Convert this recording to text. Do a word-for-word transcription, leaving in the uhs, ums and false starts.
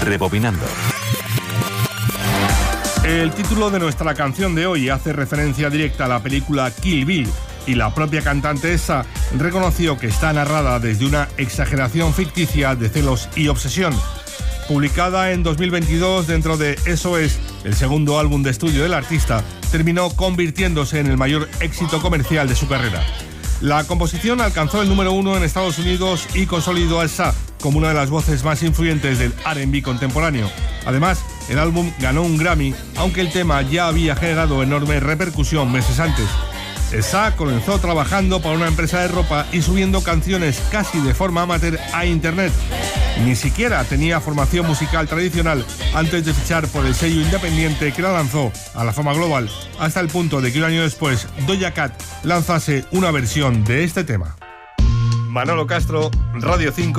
Rebobinando. El título de nuestra canción de hoy hace referencia directa a la película Kill Bill, y la propia cantante esa reconoció que está narrada desde una exageración ficticia de celos y obsesión. Publicada en dos mil veintidós dentro de S O S, el segundo álbum de estudio del artista, terminó convirtiéndose en el mayor éxito comercial de su carrera. La composición alcanzó el número uno en Estados Unidos y consolidó a Sá como una de las voces más influyentes del R and B contemporáneo. Además, el álbum ganó un Grammy, aunque el tema ya había generado enorme repercusión meses antes. Sá comenzó trabajando para una empresa de ropa y subiendo canciones casi de forma amateur a internet. Ni siquiera tenía formación musical tradicional antes de fichar por el sello independiente que la lanzó a la fama global, hasta el punto de que un año después Doja Cat lanzase una versión de este tema. Manolo Castro, Radio cinco.